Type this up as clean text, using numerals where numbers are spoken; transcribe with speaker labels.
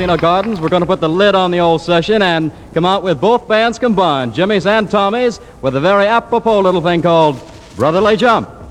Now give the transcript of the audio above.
Speaker 1: Casino Gardens. We're going to put the lid on the old session and come out with both bands combined, Jimmy's and Tommy's, with a very apropos little thing called Brotherly Jump.